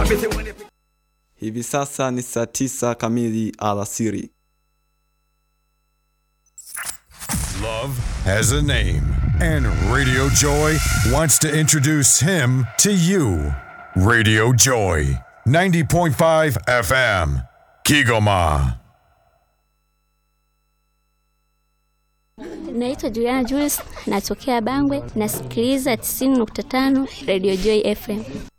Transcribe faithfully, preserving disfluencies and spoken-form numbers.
Hivi sasa ni saa tisa kamili alasiri. Love has a name, and Radio Joy wants to introduce him to you. Radio Joy, ninety point five F M, Kigoma. Naitwa Juliana Julius, natokea Bangwe, nasikiliza tisini nukta tano Radio Joy F M.